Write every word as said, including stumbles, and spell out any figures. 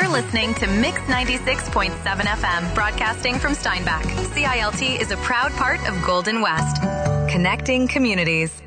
You're listening to Mix ninety-six point seven F M, broadcasting from Steinbach. C I L T is a proud part of Golden West, connecting communities.